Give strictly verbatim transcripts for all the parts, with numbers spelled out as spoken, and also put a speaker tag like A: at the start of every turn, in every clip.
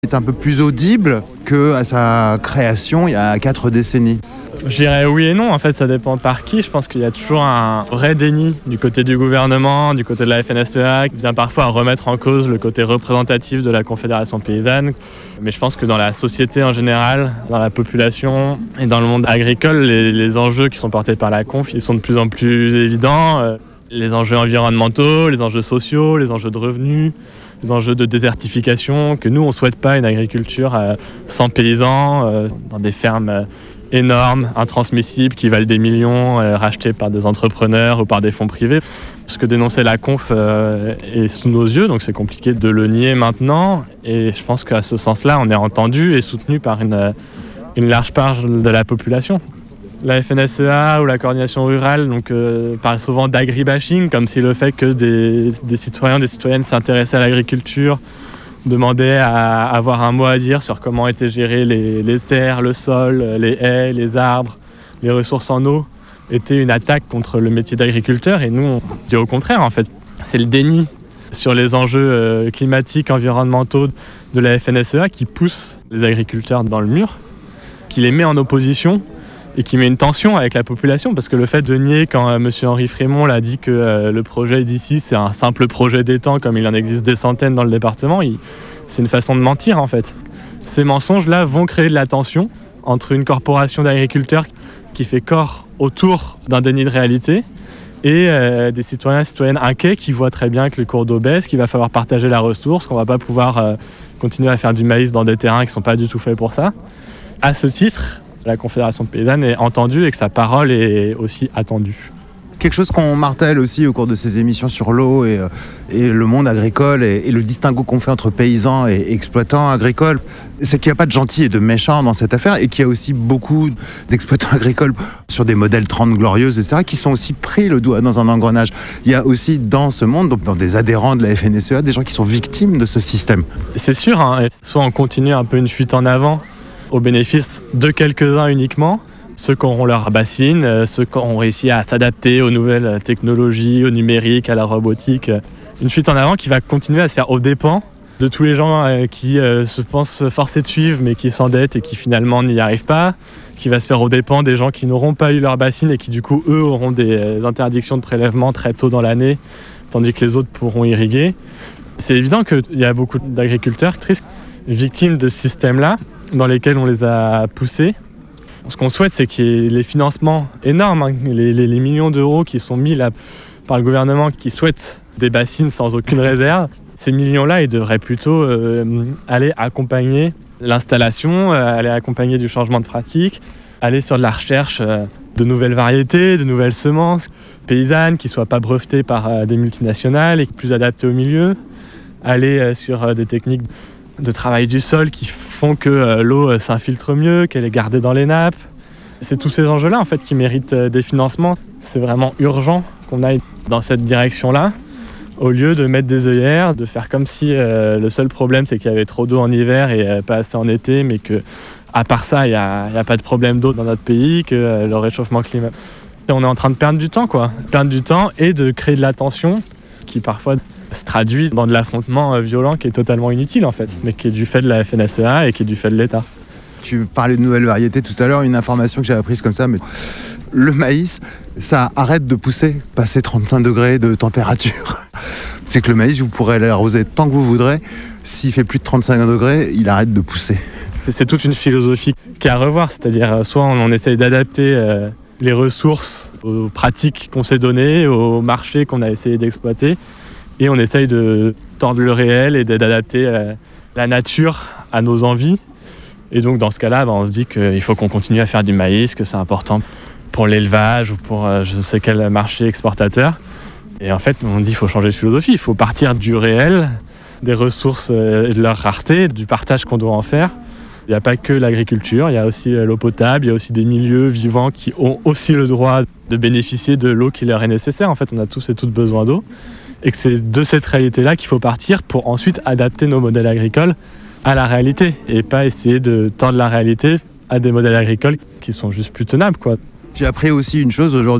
A: est un peu plus audible qu'à sa création il y a quatre décennies.
B: Je dirais oui et non, en fait ça dépend par qui. Je pense qu'il y a toujours un vrai déni du côté du gouvernement, du côté de la F N S E A, qui vient parfois remettre en cause le côté représentatif de la Confédération paysanne. Mais je pense que dans la société en général, dans la population et dans le monde agricole, les, les enjeux qui sont portés par la conf, ils sont de plus en plus évidents. Les enjeux environnementaux, les enjeux sociaux, les enjeux de revenus, les enjeux de désertification, que nous on ne souhaite pas une agriculture euh, sans paysans, euh, dans des fermes euh, énormes, intransmissibles, qui valent des millions, euh, rachetés par des entrepreneurs ou par des fonds privés. Ce que dénonçait la conf euh, est sous nos yeux, donc c'est compliqué de le nier maintenant. Et je pense qu'à ce sens-là, on est entendu et soutenu par une, une large part de la population. La F N S E A ou la coordination rurale donc, euh, parle souvent d'agribashing, comme si le fait que des, des citoyens, des citoyennes s'intéressaient à l'agriculture, demandaient à avoir un mot à dire sur comment étaient gérées les, les terres, le sol, les haies, les arbres, les ressources en eau, était une attaque contre le métier d'agriculteur. Et nous, on dit au contraire, en fait, c'est le déni sur les enjeux euh, climatiques, environnementaux de la F N S E A qui pousse les agriculteurs dans le mur, qui les met en opposition et qui met une tension avec la population, parce que le fait de nier quand euh, M. Henri Frémont l'a dit que euh, le projet d'ici c'est un simple projet d'étang comme il en existe des centaines dans le département, il... c'est une façon de mentir en fait. Ces mensonges-là vont créer de la tension entre une corporation d'agriculteurs qui fait corps autour d'un déni de réalité et euh, des citoyens et citoyennes inquiets qui voient très bien que les cours d'eau baissent, qu'il va falloir partager la ressource, qu'on ne va pas pouvoir euh, continuer à faire du maïs dans des terrains qui ne sont pas du tout faits pour ça. À ce titre, la Confédération paysanne est entendue et que sa parole est aussi attendue.
A: Quelque chose qu'on martèle aussi au cours de ces émissions sur l'eau et, et le monde agricole et, et le distinguo qu'on fait entre paysans et exploitants agricoles, c'est qu'il n'y a pas de gentils et de méchants dans cette affaire et qu'il y a aussi beaucoup d'exploitants agricoles sur des modèles trente glorieuses, et cetera, qui sont aussi pris le doigt dans un engrenage. Il y a aussi dans ce monde, donc dans des adhérents de la F N S E A, des gens qui sont victimes de ce système.
B: C'est sûr, hein, soit on continue un peu une fuite en avant au bénéfice de quelques-uns uniquement, ceux qui auront leur bassine, ceux qui auront réussi à s'adapter aux nouvelles technologies, au numérique, à la robotique. Une fuite en avant qui va continuer à se faire aux dépens de tous les gens qui se pensent forcés de suivre mais qui s'endettent et qui finalement n'y arrivent pas, qui va se faire aux dépens des gens qui n'auront pas eu leur bassine et qui du coup eux auront des interdictions de prélèvement très tôt dans l'année, tandis que les autres pourront irriguer. C'est évident qu'il y a beaucoup d'agriculteurs tristes, victimes de ce système-là, dans lesquels on les a poussés. Ce qu'on souhaite, c'est qu'il y ait les financements énormes, hein, les, les, les millions d'euros qui sont mis là par le gouvernement qui souhaite des bassines sans aucune réserve. Ces millions-là, ils devraient plutôt euh, aller accompagner l'installation, euh, aller accompagner du changement de pratique, aller sur de la recherche euh, de nouvelles variétés, de nouvelles semences paysannes qui ne soient pas brevetées par euh, des multinationales et plus adaptées au milieu, aller euh, sur euh, des techniques de travail du sol qui font que euh, l'eau euh, s'infiltre mieux, qu'elle est gardée dans les nappes. C'est tous ces enjeux-là en fait qui méritent euh, des financements. C'est vraiment urgent qu'on aille dans cette direction-là, au lieu de mettre des œillères, de faire comme si euh, le seul problème c'est qu'il y avait trop d'eau en hiver et euh, pas assez en été, mais que à part ça, il n'y a, a pas de problème d'eau dans notre pays, que euh, le réchauffement climatique. On est en train de perdre du temps, quoi. Perdre du temps et de créer de la tension qui parfois se traduit dans de l'affrontement violent qui est totalement inutile en fait, mais qui est du fait de la F N S E A et qui est du fait de l'État.
A: Tu parlais de nouvelles variétés tout à l'heure, une information que j'ai apprise comme ça, mais le maïs, ça arrête de pousser, passer trente-cinq degrés de température. C'est que le maïs, vous pourrez l'arroser tant que vous voudrez, s'il fait plus de trente-cinq degrés, il arrête de pousser.
B: C'est toute une philosophie qui est à revoir, c'est-à-dire soit on, on essaye d'adapter euh, les ressources aux pratiques qu'on s'est données, aux marchés qu'on a essayé d'exploiter, et on essaye de tordre le réel et d'adapter euh, la nature à nos envies. Et donc dans ce cas-là, bah, on se dit qu'il faut qu'on continue à faire du maïs, que c'est important pour l'élevage ou pour euh, je sais quel marché exportateur. Et en fait, on dit qu'il faut changer de philosophie, il faut partir du réel, des ressources euh, et de leur rareté, du partage qu'on doit en faire. Il n'y a pas que l'agriculture, il y a aussi euh, l'eau potable, il y a aussi des milieux vivants qui ont aussi le droit de bénéficier de l'eau qui leur est nécessaire. En fait, on a tous et toutes besoin d'eau. Et que c'est de cette réalité-là qu'il faut partir pour ensuite adapter nos modèles agricoles à la réalité et pas essayer de tendre la réalité à des modèles agricoles qui sont juste plus tenables, quoi.
A: J'ai appris aussi une chose aujourd'hui,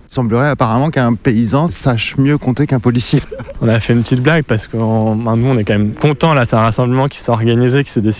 A: Il semblerait apparemment qu'un paysan sache mieux compter qu'un policier.
B: On a fait une petite blague parce que on, ben, nous on est quand même contents là, c'est un rassemblement qui s'est organisé, qui s'est décidé